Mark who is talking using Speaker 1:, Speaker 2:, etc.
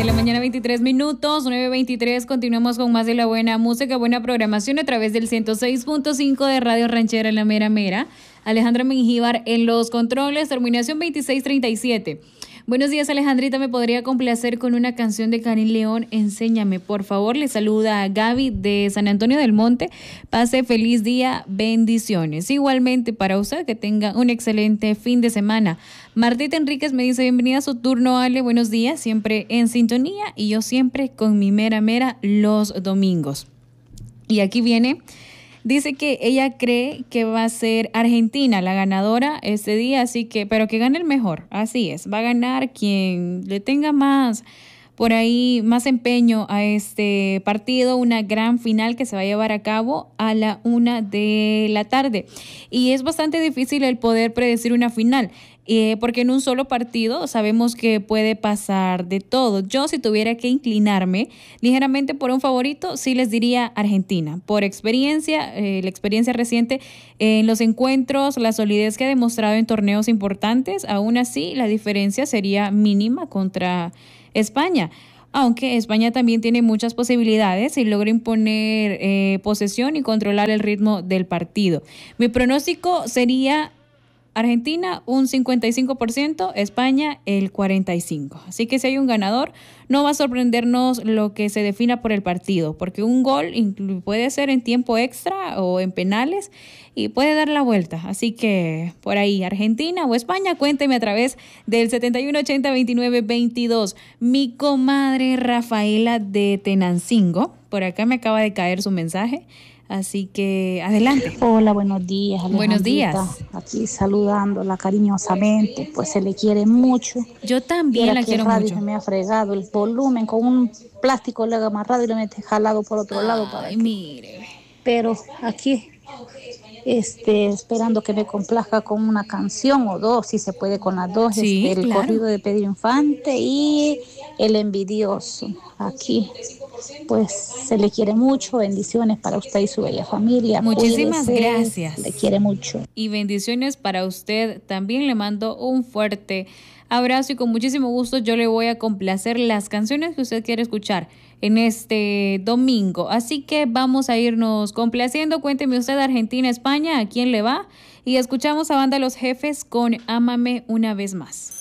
Speaker 1: la mañana, 23 minutos, 9:23. Continuamos con más de la buena música, buena programación a través del 106.5 de Radio Ranchera, la mera mera. Alejandra Mengíbar en los controles, terminación 2637. Buenos días, Alejandrita. ¿Me podría complacer con una canción de Karin León? Enséñame, por favor. Le saluda a Gaby de San Antonio del Monte. Pase feliz día, bendiciones. Igualmente para usted, que tenga un excelente fin de semana. Martita Enríquez me dice, bienvenida a su turno, Ale. Buenos días, siempre en sintonía y yo siempre con mi mera mera los domingos. Y aquí viene... Dice que ella cree que va a ser Argentina la ganadora este día, así que, pero que gane el mejor, así es, va a ganar quien le tenga más, por ahí, más empeño a este partido, una gran final que se va a llevar a cabo a la 1:00 p.m. Y es bastante difícil el poder predecir una final, porque en un solo partido sabemos que puede pasar de todo. Yo, si tuviera que inclinarme ligeramente por un favorito, sí les diría Argentina. Por experiencia, la experiencia reciente en los encuentros, la solidez que ha demostrado en torneos importantes, aún así la diferencia sería mínima contra España. Aunque España también tiene muchas posibilidades y logra imponer posesión y controlar el ritmo del partido. Mi pronóstico sería Argentina un 55%, España el 45%. Así que si hay un ganador, no va a sorprendernos lo que se defina por el partido, porque un gol puede ser en tiempo extra o en penales y puede dar la vuelta. Así que por ahí, Argentina o España, cuénteme a través del 7180-2922. Mi comadre Rafaela de Tenancingo, por acá me acaba de caer su mensaje. Así que adelante.
Speaker 2: Hola, buenos días, Alejandrita.
Speaker 1: Buenos días.
Speaker 2: Aquí saludándola cariñosamente, pues se le quiere mucho.
Speaker 1: Yo también la quiero mucho.
Speaker 2: Se me ha fregado el volumen con un plástico, le he amarrado y lo he jalado por otro lado para que...
Speaker 1: mire.
Speaker 2: Pero aquí, esperando que me complazca con una canción o dos, si se puede con las dos,
Speaker 1: Sí,
Speaker 2: el
Speaker 1: claro.
Speaker 2: corrido de Pedro Infante y el envidioso. Aquí, pues se le quiere mucho, bendiciones para usted y su bella familia.
Speaker 1: Muchísimas
Speaker 2: Cuídese,
Speaker 1: gracias.
Speaker 2: le quiere mucho.
Speaker 1: Y bendiciones para usted. También le mando un fuerte abrazo y con muchísimo gusto yo le voy a complacer las canciones que usted quiere escuchar en este domingo. Así que vamos a irnos complaciendo. Cuénteme usted, Argentina, España, ¿a quién le va? Y escuchamos a Banda Los Jefes con Ámame una vez más.